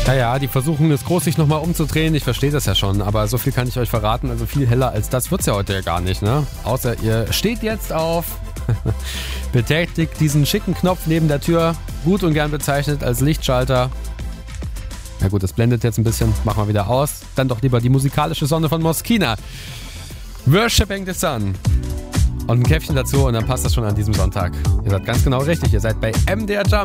Ja, die versuchen es groß sich nochmal umzudrehen. Ich verstehe das ja schon, aber so viel kann ich euch verraten. Also viel heller als das wird's ja heute ja gar nicht, ne? Außer ihr steht jetzt auf, betätigt diesen schicken Knopf neben der Tür, gut und gern bezeichnet als Lichtschalter. Na gut, das blendet jetzt ein bisschen, machen wir wieder aus. Dann doch lieber die musikalische Sonne von Moschina. Worshipping the Sun. Und ein Käffchen dazu und dann passt das schon an diesem Sonntag. Ihr seid ganz genau richtig, ihr seid bei MDR Jump.